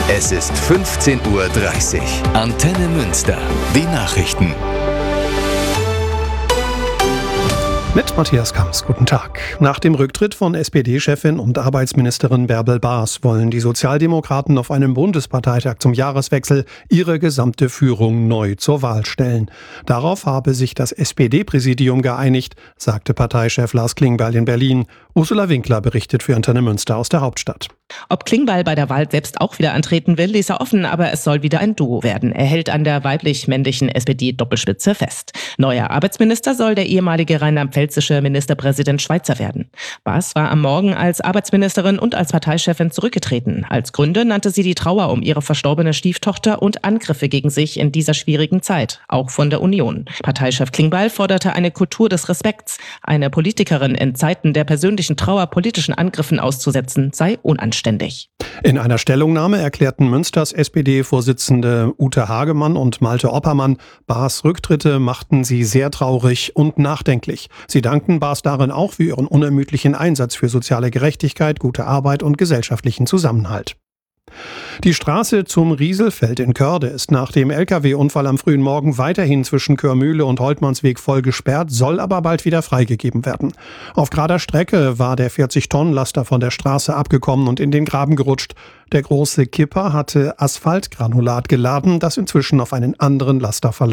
Es ist 15:30 Uhr. Antenne Münster. Die Nachrichten. Mit Matthias Kamps, guten Tag. Nach dem Rücktritt von SPD-Chefin und Arbeitsministerin Bärbel Baas wollen die Sozialdemokraten auf einem Bundesparteitag zum Jahreswechsel ihre gesamte Führung neu zur Wahl stellen. Darauf habe sich das SPD-Präsidium geeinigt, sagte Parteichef Lars Klingbeil in Berlin. Ursula Winkler berichtet für Antenne Münster aus der Hauptstadt. Ob Klingbeil bei der Wahl selbst auch wieder antreten will, ließ er offen, aber es soll wieder ein Duo werden. Er hält an der weiblich-männlichen SPD-Doppelspitze fest. Neuer Arbeitsminister soll der ehemalige rheinland-pfälzische Ministerpräsident Schweizer werden. Baas war am Morgen als Arbeitsministerin und als Parteichefin zurückgetreten. Als Gründe nannte sie die Trauer um ihre verstorbene Stieftochter und Angriffe gegen sich in dieser schwierigen Zeit, auch von der Union. Parteichef Klingbeil forderte eine Kultur des Respekts. Eine Politikerin in Zeiten der persönlichen Trauer politischen Angriffen auszusetzen, sei unanständig. In einer Stellungnahme erklärten Münsters SPD-Vorsitzende Ute Hagemann und Malte Oppermann, Baas' Rücktritte machten sie sehr traurig und nachdenklich. Sie dankten Baas darin auch für ihren unermüdlichen Einsatz für soziale Gerechtigkeit, gute Arbeit und gesellschaftlichen Zusammenhalt. Die Straße zum Rieselfeld in Körde ist nach dem Lkw-Unfall am frühen Morgen weiterhin zwischen Körmühle und Holtmannsweg voll gesperrt, soll aber bald wieder freigegeben werden. Auf gerader Strecke war der 40-Tonnen-Laster von der Straße abgekommen und in den Graben gerutscht. Der große Kipper hatte Asphaltgranulat geladen, das inzwischen auf einen anderen Laster verlagert